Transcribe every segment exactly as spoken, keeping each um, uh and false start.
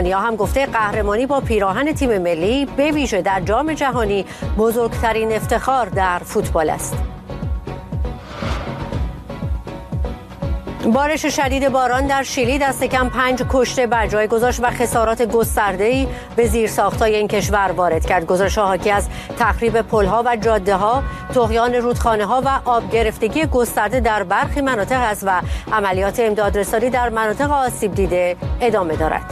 اسپانیا هم گفته قهرمانی با پیراهن تیم ملی به ویژه در جام جهانی بزرگترین افتخار در فوتبال است. بارش شدید باران در شیلی دست کم پنج کشته بر جای گذاشت و خسارات گسترده‌ای به زیرساخت‌های این کشور وارد کرد. گزارش‌ها حاکی از تخریب پل‌ها و جاده‌ها، طغیان رودخانه‌ها و آب گرفتگی گسترده در برخی مناطق است و عملیات امدادرسانی در مناطق آسیب دیده ادامه دارد.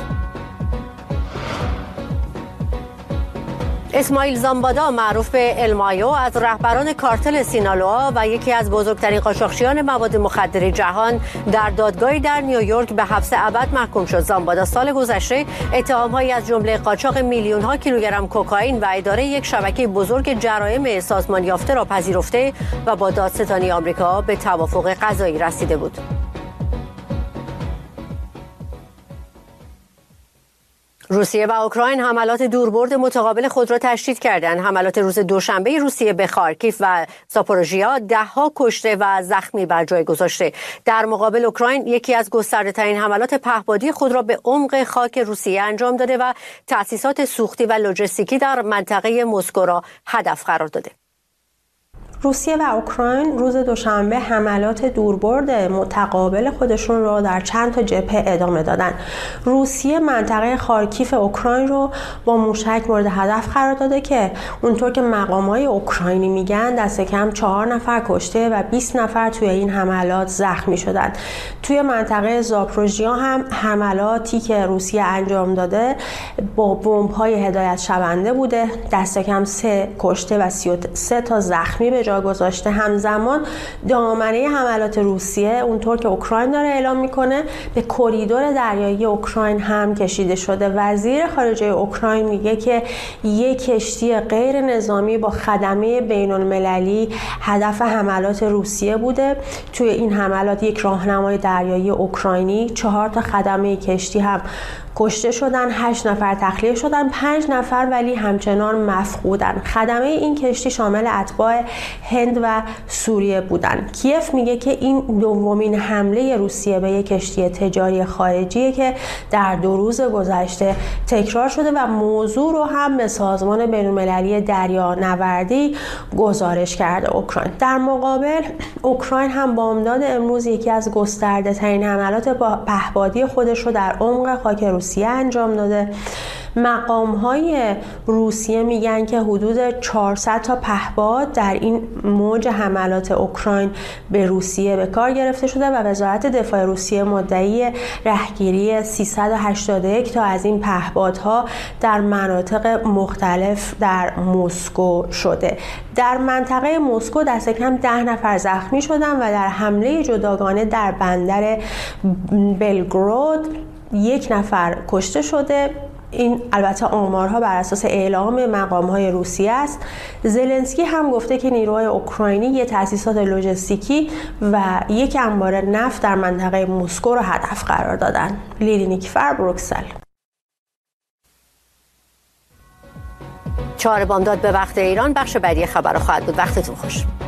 اسماعیل زامبادا معروف به المایو از رهبران کارتل سینالوآ و یکی از بزرگترین قاچاقچیان مواد مخدر جهان در دادگاهی در نیویورک به حبس ابد محکوم شد. زامبادا سال گذشته اتهام‌هایی از جمله قاچاق میلیون‌ها کیلوگرم کوکائین و اداره یک شبکه بزرگ جرایم سازمان یافته را پذیرفته و با دادستانی آمریکا به توافق قضایی رسیده بود. روسیه و اوکراین حملات دوربرد متقابل خود را تشدید کردند. حملات روز دوشنبه روسیه به خارکیف و زاپوروژیا ده‌ها کشته و زخمی بر جای گذاشته. در مقابل اوکراین یکی از گسترده‌ترین حملات پهپادی خود را به عمق خاک روسیه انجام داده و تأسیسات سوختی و لوجستیکی در منطقه مسکو را هدف قرار داده. روسیه و اوکراین روز دوشنبه حملات دوربرد متقابل خودشون رو در چند تا جبهه ادامه دادن. روسیه منطقه خارکیف اوکراین رو با موشک مورد هدف قرار داده که اونطور که مقامات اوکراینی میگن دست کم چهار نفر کشته و بیست نفر توی این حملات زخمی شدن. توی منطقه زاپوروژیا هم حملاتی که روسیه انجام داده با بمب‌های هدایت شونده بوده. دست کم سه کشته و سی و سه تا زخمی به جا گذاشته. همزمان دامنه حملات روسیه اونطور که اوکراین داره اعلام میکنه به کریدور دریایی اوکراین هم کشیده شده. وزیر خارجه اوکراین میگه که یک کشتی غیر نظامی با خدمه بین المللی هدف حملات روسیه بوده. توی این حملات یک راهنمای دریایی اوکراینی، چهار تا خدمه کشتی هم کشته شدن، هشت نفر تخلیه شدن، پنج نفر ولی همچنان مفقودن. خدمه این کشتی شامل اتباع هند و سوریه بودن. کیف میگه که این دومین حمله روسیه به یک کشتی تجاری خارجیه که در دو روز گذشته تکرار شده و موضوع رو هم به سازمان بین‌المللی دریانوردی گزارش کرده اوکراین. در مقابل اوکراین هم بامداد امروز یکی از گسترده ترین حملات پهپادی خودش رو در عمق خاک روسیه انجام داده. مقام‌های روسیه میگن که حدود چهارصد تا پهپاد در این موج حملات اوکراین به روسیه به کار گرفته شده و وزارت دفاع روسیه مدعی رهگیری سیصد و هشتاد و یک تا از این پهپادها در مناطق مختلف در مسکو شده. در منطقه مسکو دست کم ده نفر زخمی شدن و در حمله جداگانه در بندر بلگراد یک نفر کشته شده. این البته آمارها بر اساس اعلام مقام‌های روسیه است. زلنسکی هم گفته که نیروهای اوکراینی یک تأسیسات لوجستیکی و یک انبار نفت در منطقه مسکو را هدف قرار دادند. لیلی نیکفر، بروکسل. چهار بامداد به وقت ایران بخش بعدی خبر خواهد بود. وقتتون خوش.